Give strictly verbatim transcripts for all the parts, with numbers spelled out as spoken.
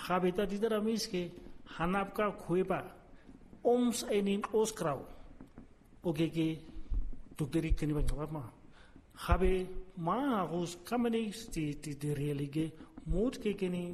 Habita didara miske hanapka kueba oms enin oskrau ogege dokteri keni bangama habe ma hus kamani sti ti de relige mut ke keni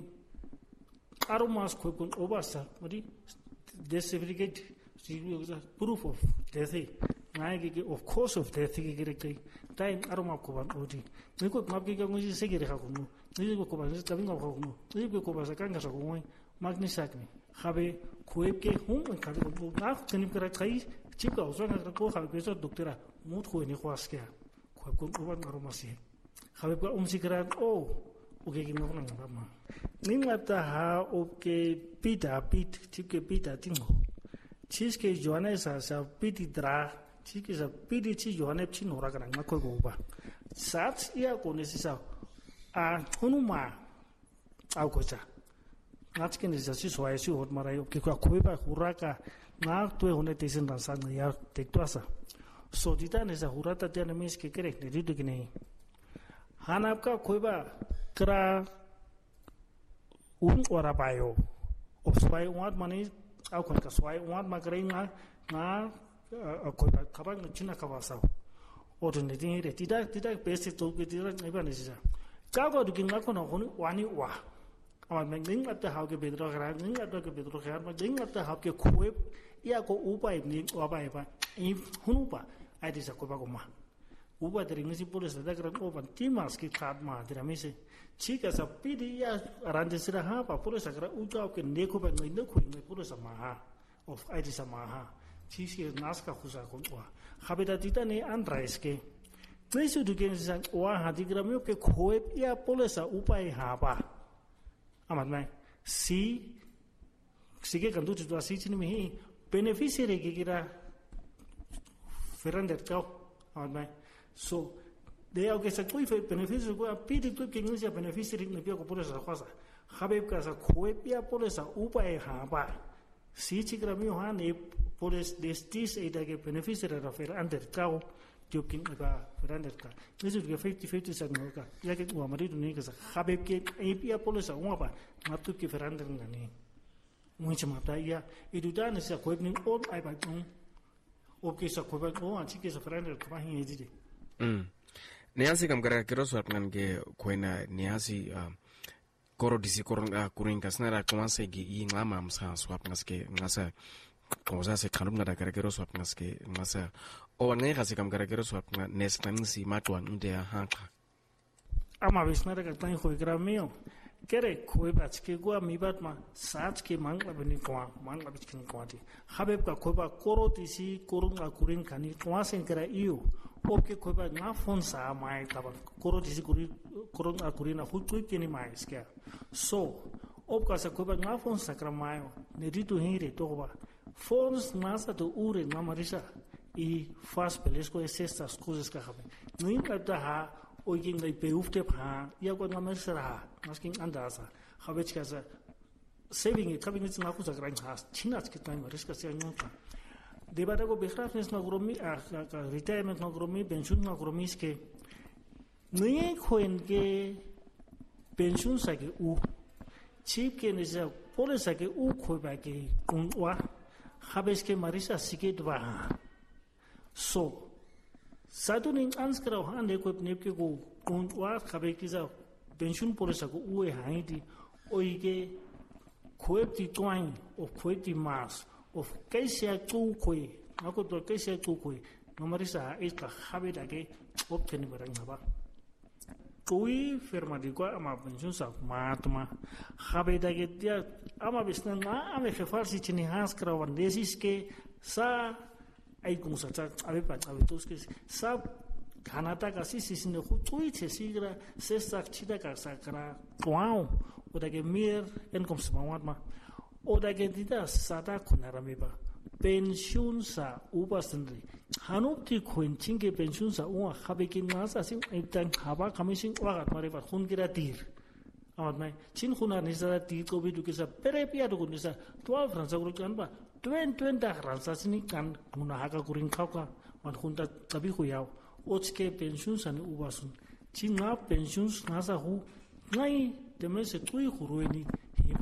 aromas kuipun obasa mari death certificate proof of death ngai of course of death ke ke time aroma ko ban odi ni ko mabge ga ngoji segere ha ko no ni ko ko ba sa binga ko no ni ko ba sa kanga sa ko ngoi magni sakni habe kuip ke hum ka ko na keni kra kai chika uso na ko ha ko so doctora mut ko ni khwas ke ko ko ban aroma si habe ko um sikran o oke ki no nang ba ma ni ngata ha oke pita pit chike pita tingo chiske joane sa sa piti dra chike sa piti chi joane chi nora kana ma ko go ba sat ia ko ne sa a hunuma au ko cha ngats ke ne sa si soai si hot mara yo ke ko ko ba huraka na to hone te sen sa na ya te twasa so dita ne sa hurata te ne mis ke kere ne didu ki nei hanapka koiba kra un ora bayo of swai wat mani au kon ka swai wat magre nga nga koiba kaban china kabasa odun ne din re tida tida base to ke tida ngai ba ne sa ka go du kinga kono honi wani wa ama menging at ha ke bedro gra nging at ke bedro gra ma ding at ha ke koib ya ko upai ni wa bai ba i hunupa ai disa ko ba ko ma uba dari ngisi polis ada kran opan timas ki khat ma dira mise chika sa pidi ya arande sira ha pa polis akra uja ke neko ba ngai neko ngai polis ma ha of id sama ha chisi naska khusa ko wa khabeda tita ne andrais ke plesu du ke san wa ha digramyo ke khoe ya polis upai ha ba amat mai si sige kan tu tu si chini mi beneficiary ke kira ferander kau amat mai so de au que se coi beneficio ko pidi tu que ngisia beneficiary ne pia ko por esa cosa habe ka sa khoe pia por esa upa e ha ba si chigra mi ha ne por es destis e da que beneficiary refer under kau tu kin ba ferander ka eso que fifty fifty sa no ka ya que wa marido ne ka sa habe ke e pia por esa un ba na tu que ferander ngani mucho mata ya y du dan se ko ni on ai ba on o que sa ko ba o anti que sa ferander ka hin edide Mm. Niasi kam gara kero swat ngan ge koina niasi koro disi koro kuring kasnara komanse gi i ngama msa swap ngaske ngasa koza se kanum ngada gara kero swap ngaske ngasa o ngai kasi kam gara kero swap ngan nes tansi matwan unde hanka ama visnara ka tan khoi gra meo kere khoi bach ke gua mi bat ma sach ke mangla bani kwa mangla bich kin kwati habeb ka khoi ba koro disi korunga kuring kani kwasen kra iu oke koiba nga phone sa mai taba koro disi kuri koron akuri na hutu kini mai skia so opka sa koiba nga phone sa kramayo ne ritu hire to ba phones nasa to ure na marisa i fast pelesko esestas cosas ka habe nunca ta ha ogin dai peufte pa ya ko na mesra maskin andasa habe chasa saving cabinet na kusa gran has chinas ke tan mariska se nunca debata ko behrafnes na gromi a retirement na gromi pension na gromi ske nuye khoen ke pension sa ke u chip ke ne sa pole sa ke u khoi ba ke kunwa habes ke marisa sike dwa so sadunin anskra han de ko ne ke ko kunwa khabe ki sa pension pole sa ko u e haidi oige khoi ti twain o khoi ti mas of kaisia tu koi ako to kaisia tu koi nomarisa is ka habe dage option barang haba tui firma di ko ama pension sa matma habe dage dia ama bisna na ame khafar si chini has krawan desis ke sa ai kung sa cha ave pa ave tos ke sa kanata ka si si ne khu tui che sigra se sa chida ka sa kra wow o dage mir en kom smawat ma o da ke dita sada khonarami ba pension sa uba sandri hanop ti khoinching ke pension sa u khabe ki nasa sim aitan khaba kamising wa gat mare ba khun kira tir amad mai chin khuna ni sa ti ko bi du ke sa pere pia du ni sa twelve ransa guru kan ba twenty twenty ransa sini kan khuna ha ka kuring khau ka man khun ta tabi khu yaw och ke pension sa ni uba sun chin na pension na sa hu ngai de me se tui khuroi ni